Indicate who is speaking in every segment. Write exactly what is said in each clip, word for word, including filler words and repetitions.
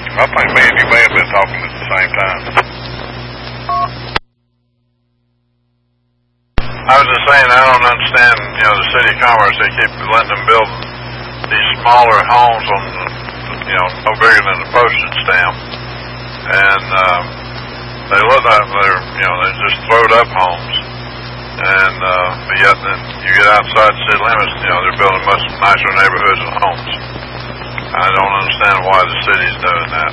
Speaker 1: I think me and you may have been talking at the same time.
Speaker 2: I was just saying, I don't understand, you know, the city of Commerce, they keep letting them build these smaller homes on, you know, no bigger than a postage stamp. And um, they look like they're, you know, they're just throwed up homes. And uh, but yet then you get outside the city limits, you know, they're building much nicer neighborhoods and homes. I don't understand why the city's doing that.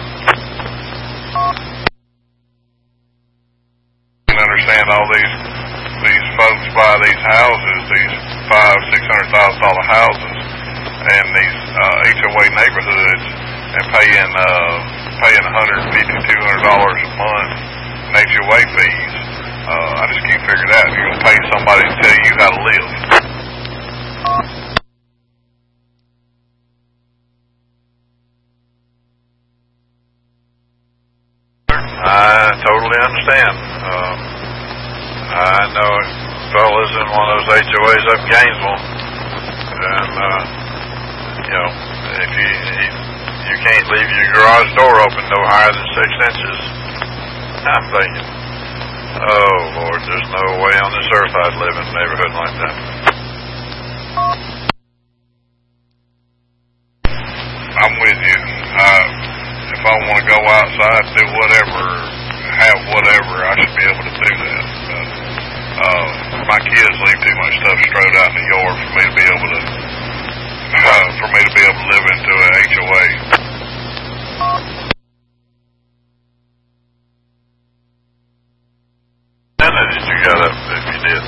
Speaker 1: I can understand all these these folks buy these houses, these five, six hundred thousand dollar houses, and these uh, H O A neighborhoods, and paying uh, paying one hundred fifty, two hundred dollars a month in H O A fees. Uh, I just can't figure that. You're gonna pay somebody to tell you how to live.
Speaker 2: I totally understand. Um, I know fellas in one of those H O As up in Gainesville, and uh, you know, if you you can't leave your garage door open no higher than six inches, I'm thinking, oh Lord, there's no way on this earth I'd live in a neighborhood like that.
Speaker 1: I'm with you. Uh, if I want to go outside, do whatever, have whatever, I should be able to do that. But, uh, my kids leave too much stuff strewed out in the yard for me to be able to, uh, for me to be able to live into an H O A.
Speaker 2: How did you got up if you did?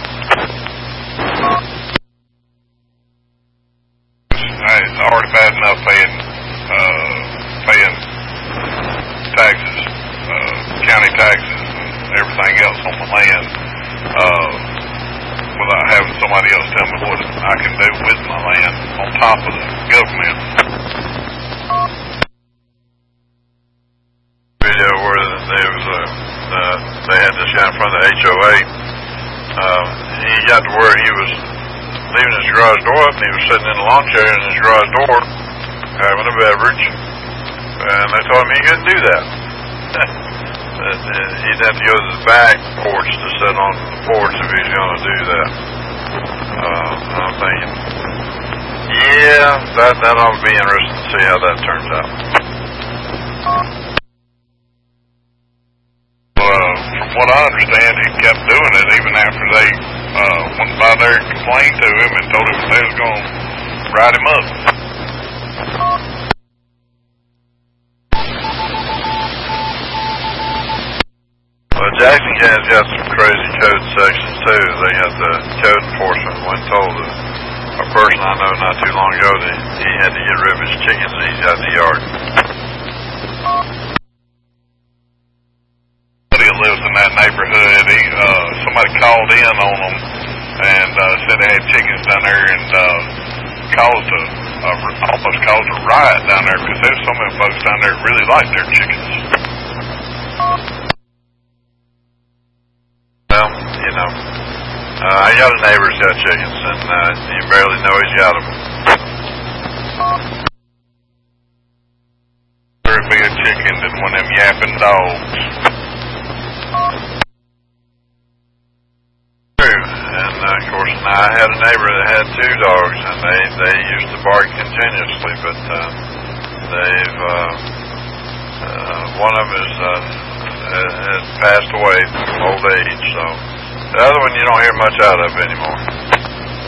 Speaker 1: It's already bad enough paying, uh, paying taxes, uh, county taxes and everything else on my land, uh, without having somebody else tell me what I can do with my land on top of the government.
Speaker 2: Video where there was a, uh, they had this guy in front of the H O A. Uh, he got to where he was leaving his garage door up, and he was sitting in a lawn chair in his garage door having a beverage, and they told him he couldn't do that. He'd have to go to the back porch to sit on the porch if he's going to do that. Uh, I'm thinking, yeah, that, that ought to be interesting to see how that turns out.
Speaker 1: Uh, from what I understand, he kept doing it even after they uh, went by there and complained to him and told him they was going to write him up.
Speaker 2: Well, Jackson County's got some crazy code sections too. They got the code enforcement one told a, a person I know not too long ago that he had to get rid of his chickens that he's got in the yard.
Speaker 1: Somebody that lives in that neighborhood, he, uh, somebody called in on them and uh, said they had chickens down there and uh, caused a, a, almost caused a riot down there because there's so many folks down there that really like their chickens.
Speaker 2: Well, you know, uh, I got a neighbor who's got chickens, and uh, you barely know he's got them.
Speaker 1: There'd be a chicken than one of them yapping dogs.
Speaker 2: True, and uh, of course, I had a neighbor that had two dogs, and they, they used to bark continuously, but uh, they've, uh, uh, one of them is, uh, has passed away from old age, so the other one you don't hear much out of anymore.